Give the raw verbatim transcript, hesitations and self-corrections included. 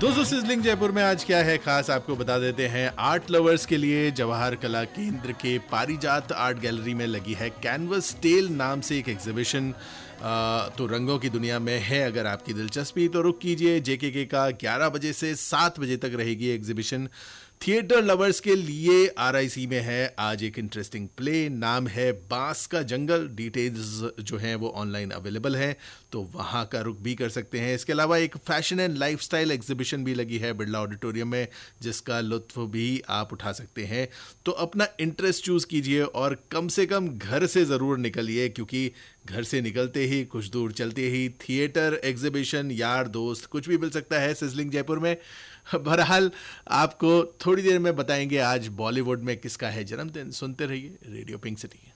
दोस्तों सिजलिंग जयपुर में आज क्या है खास आपको बता देते हैं। आर्ट लवर्स के लिए जवाहर कला केंद्र के पारिजात आर्ट गैलरी में लगी है कैनवस टेल नाम से एक एग्जीबिशन। तो रंगों की दुनिया में है अगर आपकी दिलचस्पी तो रुक कीजिए। जेकेके का ग्यारह बजे से सात बजे तक रहेगी एग्जीबिशन। थिएटर लवर्स के लिए आरआईसी में है आज एक इंटरेस्टिंग प्ले, नाम है बांस का जंगल। डिटेल्स जो हैं वो ऑनलाइन अवेलेबल हैं, तो वहां का रुख भी कर सकते हैं। इसके अलावा एक फैशन एंड लाइफस्टाइल एग्जीबिशन भी लगी है बिरला ऑडिटोरियम में, जिसका लुत्फ भी आप उठा सकते हैं। तो अपना इंटरेस्ट चूज कीजिए और कम से कम घर से ज़रूर निकलिए, क्योंकि घर से निकलते ही कुछ दूर चलते ही थिएटर, एग्जीबिशन, यार दोस्त कुछ भी मिल सकता है सिजलिंग जयपुर में। बहरहाल आपको थोड़ी देर में बताएंगे आज बॉलीवुड में किसका है जन्मदिन। सुनते रहिए रेडियो पिंक सिटी।